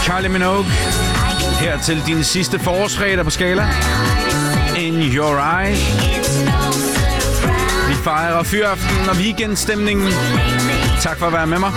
Kylie Minogue. Her til din sidste forårsfredag på Skala. In Your Eyes. Vi fejrer fyraften og weekendstemningen. Tak for at være med mig.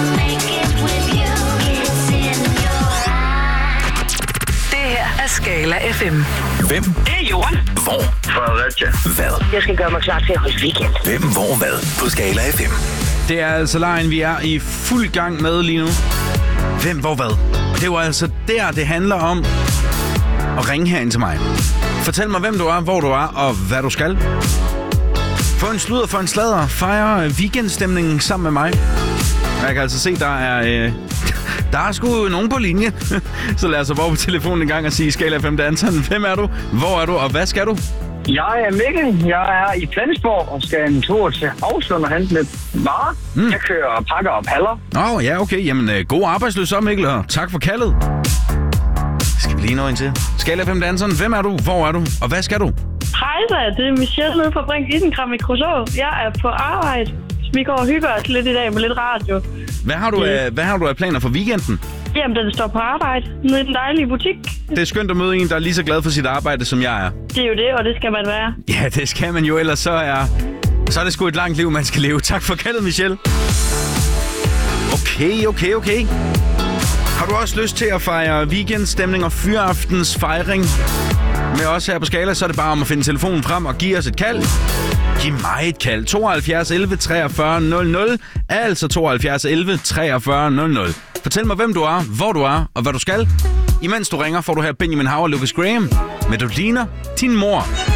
Det her er Skala FM. Hvem? Det er Jorden. Hvor? Fredericia. Hvad? Jeg skal gøre mig klar til at holde weekend. Hvem, hvor, hvad? På Skala FM. Det er altså lejen, vi er i fuld gang med lige nu. Hvem, hvor, hvad? Det er jo altså der, det handler om at ringe herind til mig. Fortæl mig, hvem du er, hvor du er og hvad du skal. Få en sludder for en sladder. Fejre weekendstemningen sammen med mig. Jeg kan altså se, der er sgu nogen på linje. Så lad os over på telefonen en gang og sige Skala 5 danseren. Hvem er du? Hvor er du? Og hvad skal du? Jeg er Mikkel. Jeg er i Flensborg og skal en tur til Havslund og hente lidt varer. Jeg kører og pakker og paller. Ja, okay. Jamen, god arbejdsløs så, Mikkel. Og tak for kaldet. Skal vi lige nå ind til? Skala 5 danseren. Hvem er du? Hvor er du? Og hvad skal du? Hej da, det er Michelle nede fra Brink Isenkram i Kruså. Jeg er på arbejde. Vi går og hygger os lidt i dag med lidt radio. Hvad har du af planer for weekenden? Jamen, den står på arbejde nede i den dejlige butik. Det er skønt at møde en, der er lige så glad for sit arbejde, som jeg er. Det er jo det, og det skal man være. Ja, det skal man jo, ellers så er det sgu et langt liv, man skal leve. Tak for kaldet, Michelle. Okay. Har du også lyst til at fejre weekendstemning og fyraftens fejring med os her på Skala, så er det bare om at finde telefonen frem og give os et kald. Giv mig et kald. 72 11 43 00. Altså 72 11 43 00. Fortæl mig, hvem du er, hvor du er og hvad du skal. Imens du ringer, får du her Benjamin Hav og Lucas Graham med Du ligner din mor.